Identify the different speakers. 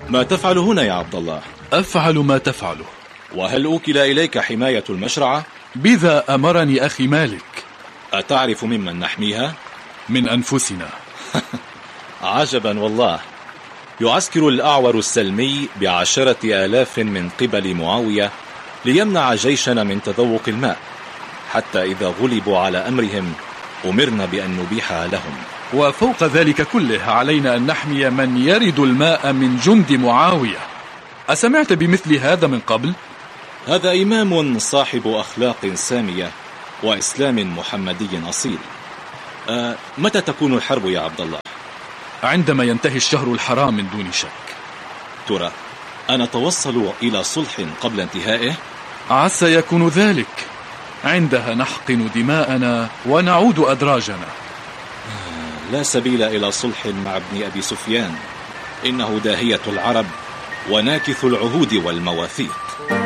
Speaker 1: ما تفعل هنا يا عبد الله؟
Speaker 2: أفعل ما تفعله.
Speaker 1: وهل أوكل إليك حماية المشرعة؟
Speaker 2: بذا أمرني أخي مالك.
Speaker 1: أتعرف ممن نحميها؟
Speaker 2: من أنفسنا.
Speaker 1: عجبا والله. يعسكر الأعور السلمي ب10,000 من قبل معاوية ليمنع جيشنا من تذوق الماء، حتى إذا غلبوا على أمرهم أمرنا بأن نبيحها لهم.
Speaker 2: وفوق ذلك كله علينا أن نحمي من يرد الماء من جند معاوية. أسمعت بمثل هذا من قبل؟
Speaker 1: هذا إمام صاحب أخلاق سامية وإسلام محمدي أصيل. متى تكون الحرب يا عبد الله؟
Speaker 2: عندما ينتهي الشهر الحرام من دون شك.
Speaker 1: ترى أنتوصل إلى صلح قبل انتهائه؟
Speaker 2: عسى يكون ذلك. عندها نحقن دماءنا ونعود أدراجنا.
Speaker 1: لا سبيل إلى صلح مع ابن أبي سفيان، إنه داهية العرب وناكث العهود والمواثيق.